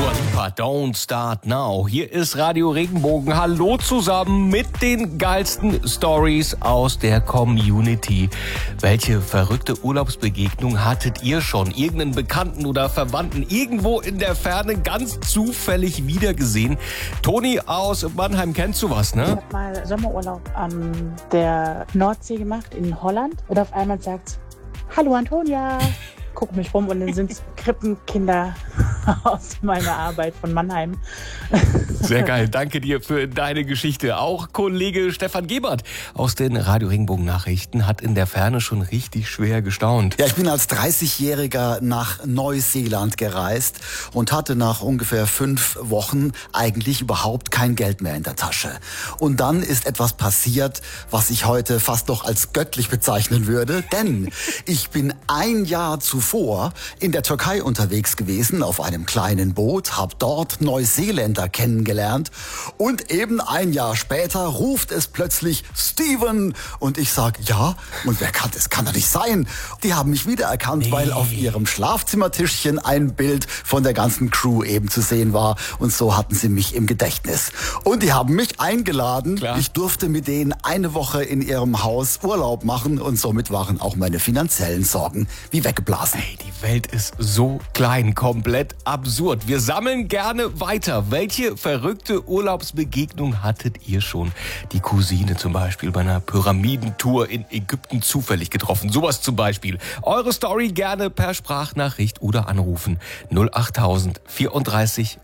Lipa, Don't Start Now. Hier ist Radio Regenbogen. Hallo zusammen mit den geilsten Stories aus der Community. Welche verrückte Urlaubsbegegnung hattet ihr schon? Irgendeinen Bekannten oder Verwandten irgendwo in der Ferne ganz zufällig wiedergesehen? Toni aus Mannheim, kennst du was, ne? Ich habe mal Sommerurlaub an der Nordsee gemacht in Holland und auf einmal sagt: Hallo Antonia. Guck mich rum und dann sind es Krippenkinder aus meiner Arbeit von Mannheim. Sehr geil, danke dir für deine Geschichte. Auch Kollege Stefan Gebert aus den Radio Regenbogen Nachrichten hat in der Ferne schon richtig schwer gestaunt. Ja, ich bin als 30-Jähriger nach Neuseeland gereist und hatte nach ungefähr 5 Wochen eigentlich überhaupt kein Geld mehr in der Tasche. Und dann ist etwas passiert, was ich heute fast noch als göttlich bezeichnen würde, denn ich bin ein Jahr zuvor in der Türkei unterwegs gewesen auf einem kleinen Boot, habe dort Neuseeländer kennengelernt und eben ein Jahr später ruft es plötzlich Steven und ich sag ja, und wer kann das? Kann doch nicht sein. Die haben mich wiedererkannt, weil auf ihrem Schlafzimmertischchen ein Bild von der ganzen Crew eben zu sehen war und so hatten sie mich im Gedächtnis. Und die haben mich eingeladen. Klar. Ich durfte mit denen eine Woche in ihrem Haus Urlaub machen und somit waren auch meine finanziellen Sorgen wie weggeblasen. Hey, die Welt ist so klein, komplett absurd. Wir sammeln gerne weiter. Welche verrückte Urlaubsbegegnung hattet ihr schon? Die Cousine zum Beispiel bei einer Pyramidentour in Ägypten zufällig getroffen. Sowas zum Beispiel. Eure Story gerne per Sprachnachricht oder anrufen. 08000 34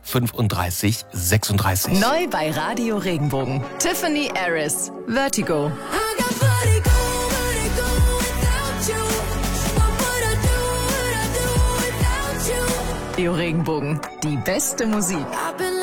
35 36. Neu bei Radio Regenbogen. Tiffany Harris, Vertigo. Radio Regenbogen, die beste Musik.